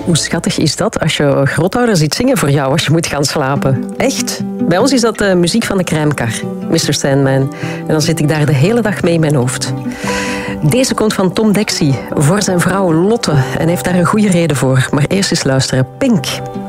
Hoe schattig is dat als je grootouder ziet zingen voor jou als je moet gaan slapen? Echt? Bij ons is dat de muziek van de Crèmekar, Mr. Sandman. En dan zit ik daar de hele dag mee in mijn hoofd. Deze komt van Tom Dexy voor zijn vrouw Lotte en heeft daar een goede reden voor. Maar eerst eens luisteren. Pink.